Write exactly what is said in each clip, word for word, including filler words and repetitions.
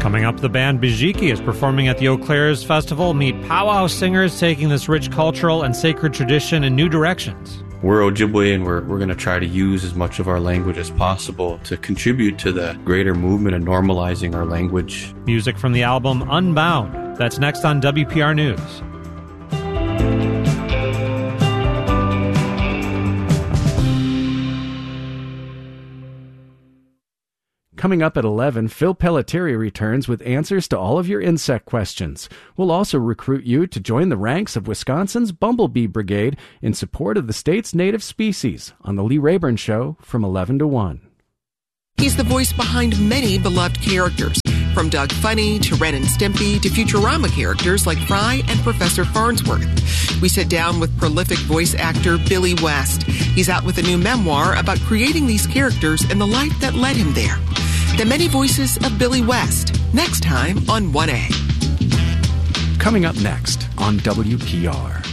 Coming up, the band Bijiki is performing at the Eau Claire's Festival. Meet powwow singers taking this rich cultural and sacred tradition in new directions. We're Ojibwe, and we're, we're going to try to use as much of our language as possible to contribute to the greater movement of normalizing our language. Music from the album Unbound. That's next on W P R News. Coming up at eleven, Phil Pelletieri returns with answers to all of your insect questions. We'll also recruit you to join the ranks of Wisconsin's Bumblebee Brigade in support of the state's native species on The Lee Rayburn Show from eleven to one. He's the voice behind many beloved characters, from Doug Funny to Ren and Stimpy to Futurama characters like Fry and Professor Farnsworth. We sit down with prolific voice actor Billy West. He's out with a new memoir about creating these characters and the life that led him there. The Many Voices of Billy West, next time on one A. Coming up next on W P R.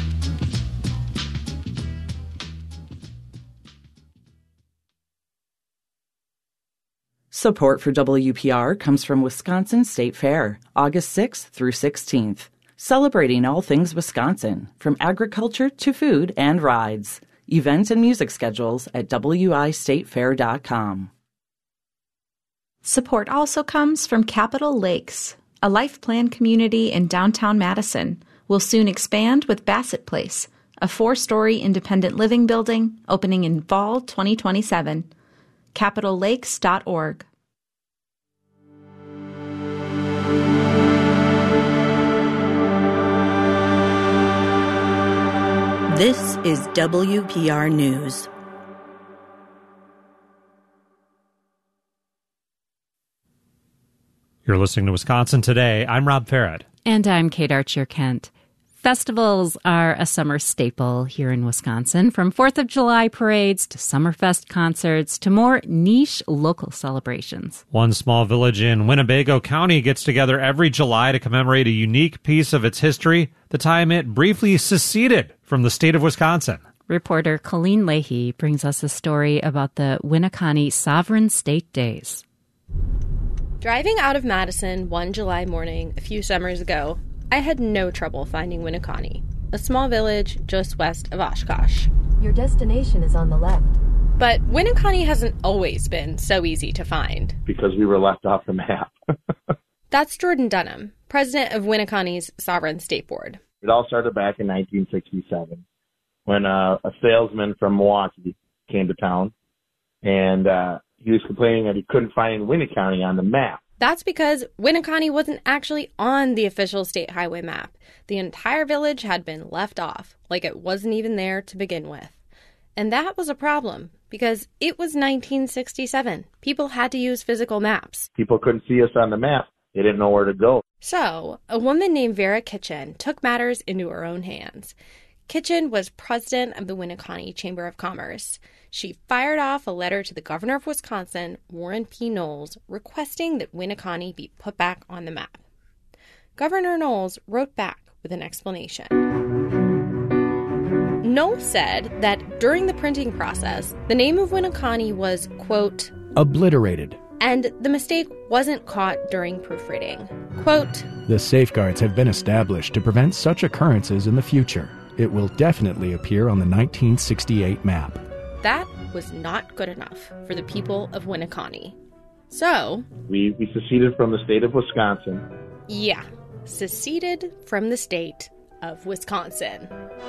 Support for W P R comes from Wisconsin State Fair, August sixth through sixteenth. Celebrating all things Wisconsin, from agriculture to food and rides. Events and music schedules at W I state fair dot com. Support also comes from Capitol Lakes, a life plan community in downtown Madison. Will soon expand with Bassett Place, a four-story independent living building opening in fall twenty twenty-seven. capitol lakes dot org. This is W P R News. You're listening to Wisconsin Today. I'm Rob Farrett. And I'm Kate Archer-Kent. Festivals are a summer staple here in Wisconsin, from fourth of July parades to Summerfest concerts to more niche local celebrations. One small village in Winnebago County gets together every July to commemorate a unique piece of its history, the time it briefly seceded from the state of Wisconsin. Reporter Colleen Leahy brings us a story about the Winneconne Sovereign State Days. Driving out of Madison one July morning a few summers ago, I had no trouble finding Winneconne, a small village just west of Oshkosh. Your destination is on the left. But Winneconne hasn't always been so easy to find. Because we were left off the map. That's Jordan Dunham, president of Winneconne's Sovereign State Board. It all started back in nineteen sixty-seven when uh, a salesman from Milwaukee came to town, and uh, he was complaining that he couldn't find Winneconne on the map. That's because Winneconne wasn't actually on the official state highway map. The entire village had been left off, like it wasn't even there to begin with. And that was a problem, because it was nineteen sixty-seven. People had to use physical maps. People couldn't see us on the map. They didn't know where to go. So, a woman named Vera Kitchen took matters into her own hands. Kitchen was president of the Winneconne Chamber of Commerce. She fired off a letter to the governor of Wisconsin, Warren P. Knowles, requesting that Winneconne be put back on the map. Governor Knowles wrote back with an explanation. Knowles said that during the printing process, the name of Winneconne was, quote, obliterated. And the mistake wasn't caught during proofreading. Quote, the safeguards have been established to prevent such occurrences in the future. It will definitely appear on the nineteen sixty-eight map. That was not good enough for the people of Winneconne. So, we, we seceded from the state of Wisconsin. Yeah, seceded from the state of Wisconsin.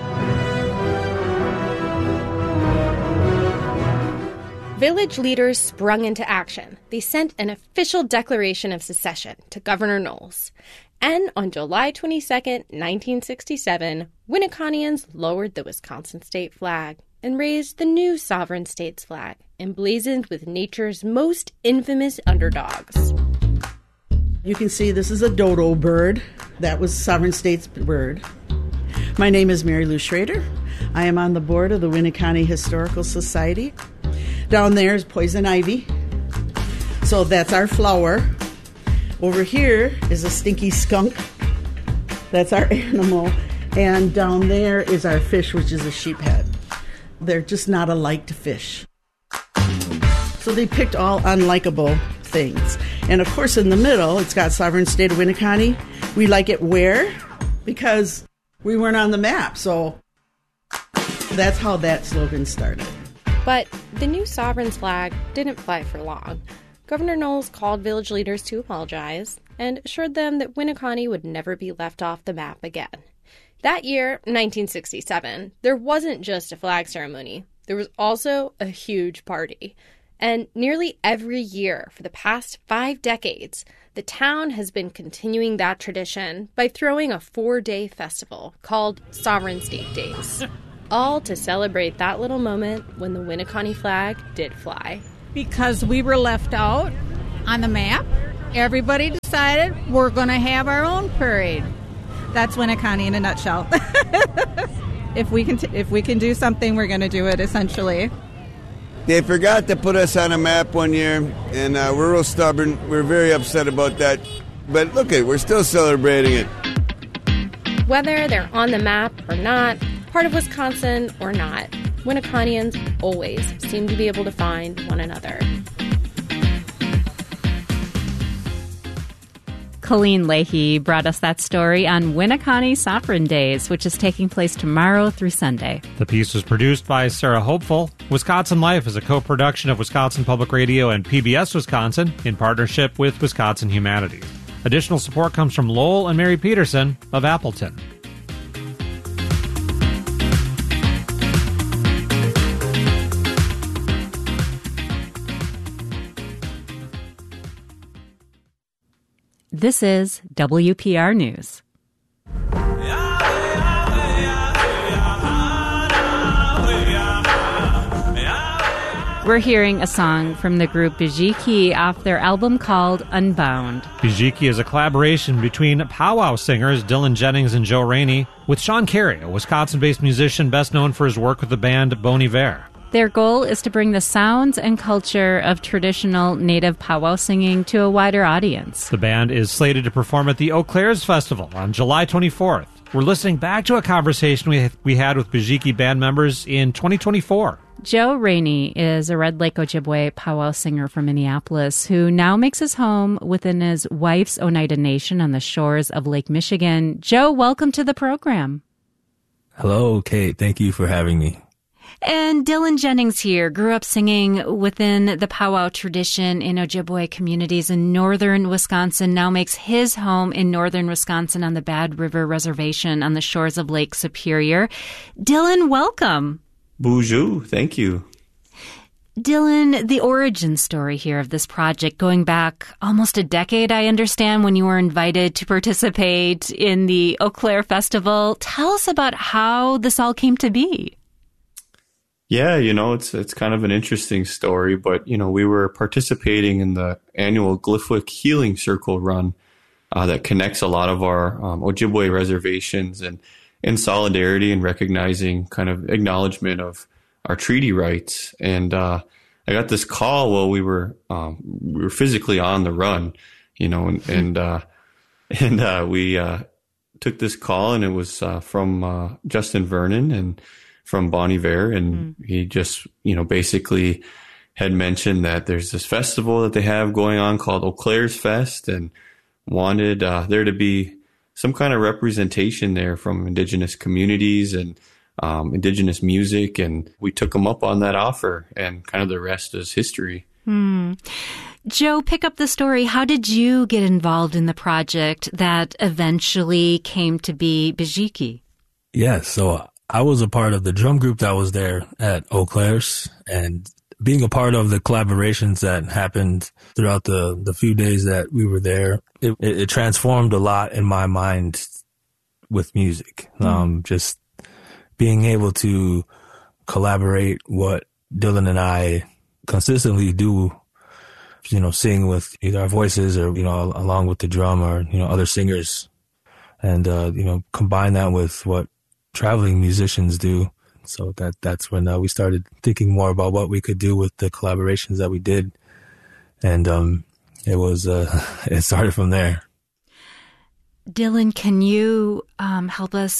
Village leaders sprung into action. They sent an official declaration of secession to Governor Knowles. And on July twenty-second, nineteen sixty-seven, Winneconnians lowered the Wisconsin state flag and raised the new sovereign state's flag, emblazoned with nature's most infamous underdogs. You can see this is a dodo bird. That was Sovereign State's bird. My name is Mary Lou Schrader. I am on the board of the Winneconne Historical Society. Down there is poison ivy. So that's our flower. Over here is a stinky skunk. That's our animal. And down there is our fish, which is a sheephead. They're just not a liked fish. So they picked all unlikable things. And of course, in the middle, it's got Sovereign State of Winneconne. We like it where? Because we weren't on the map. So that's how that slogan started. But the new Sovereign's flag didn't fly for long. Governor Knowles called village leaders to apologize and assured them that Winneconne would never be left off the map again. That year, nineteen sixty-seven, there wasn't just a flag ceremony. There was also a huge party. And nearly every year for the past five decades, the town has been continuing that tradition by throwing a four-day festival called Sovereign State Days, all to celebrate that little moment when the Winneconne flag did fly. Because we were left out on the map, everybody decided we're going to have our own parade. That's Winneconne in a nutshell. if we can, t- if we can do something, we're going to do it. Essentially, they forgot to put us on a map one year, and uh, we're real stubborn. We're very upset about that. But look at, we're still celebrating it. Whether they're on the map or not, part of Wisconsin or not, Winneconnians always seem to be able to find one another. Colleen Leahy brought us that story on Winneconne Sovereign Days, which is taking place tomorrow through Sunday. The piece was produced by Sarah Hopeful. Wisconsin Life is a co-production of Wisconsin Public Radio and P B S Wisconsin in partnership with Wisconsin Humanities. Additional support comes from Lowell and Mary Peterson of Appleton. This is W P R News. We're hearing a song from the group Bijiki off their album called Unbound. Bijiki is a collaboration between powwow singers Dylan Jennings and Joe Rainey with Sean Carey, a Wisconsin-based musician best known for his work with the band Bon Iver. Their goal is to bring the sounds and culture of traditional native powwow singing to a wider audience. The band is slated to perform at the Eau Claires Festival on July twenty-fourth. We're listening back to a conversation we we had with Bijiki band members in twenty twenty-four. Joe Rainey is a Red Lake Ojibwe powwow singer from Minneapolis who now makes his home within his wife's Oneida Nation on the shores of Lake Michigan. Joe, welcome to the program. Hello, Kate. Thank you for having me. And Dylan Jennings here grew up singing within the powwow tradition in Ojibwe communities in northern Wisconsin, now makes his home in northern Wisconsin on the Bad River Reservation on the shores of Lake Superior. Dylan, welcome. Bonjour. Thank you. Dylan, the origin story here of this project, going back almost a decade, I understand, when you were invited to participate in the Eau Claire Festival. Tell us about how this all came to be. Yeah, you know, it's it's kind of an interesting story, but, you know, we were participating in the annual Glyphwick Healing Circle run uh, that connects a lot of our um, Ojibwe reservations, and in solidarity and recognizing kind of acknowledgement of our treaty rights. And uh, I got this call while we were um, we were physically on the run, you know, and and uh, and uh, we uh, took this call, and it was uh, from uh, Justin Vernon and from Bon Iver, and mm. he just, you know, basically had mentioned that there's this festival that they have going on called Eau Claires Fest, and wanted uh, there to be some kind of representation there from Indigenous communities and um, Indigenous music, and we took them up on that offer, and kind of the rest is history. Hmm. Joe, pick up the story. How did you get involved in the project that eventually came to be Bijiki? Yeah, so I was a part of the drum group that was there at Eau Claires, and being a part of the collaborations that happened throughout the, the few days that we were there, it, it, it transformed a lot in my mind with music. Mm. Um, just being able to collaborate what Dylan and I consistently do, you know, sing with either our voices or, you know, along with the drum or, you know, other singers, and, uh, you know, combine that with what traveling musicians do. So that that's when uh, we started thinking more about what we could do with the collaborations that we did. And um, it was, uh, it started from there. Dylan, can you um, help us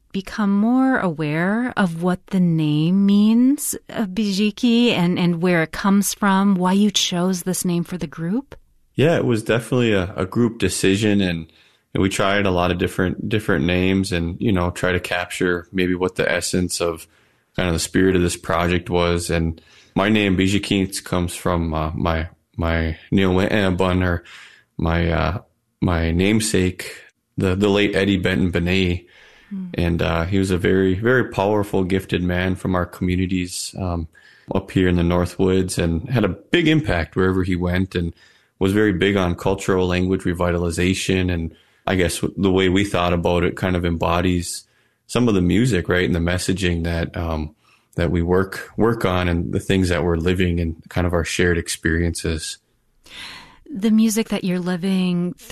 become more aware of what the name means of Bijiki and, and where it comes from, why you chose this name for the group? Yeah, it was definitely a, a group decision, and, and we tried a lot of different different names and, you know, try to capture maybe what the essence of kind of the spirit of this project was. And my name, Bijiki, comes from uh, my my Neil or my uh, my namesake, the, the late Eddie Benton Benet. Mm. And uh, he was a very, very powerful, gifted man from our communities um, up here in the Northwoods, and had a big impact wherever he went, and was very big on cultural language revitalization. And I guess the way we thought about it kind of embodies some of the music, right, and the messaging that um, that we work work on, and the things that we're living, and kind of our shared experiences. The music that you're living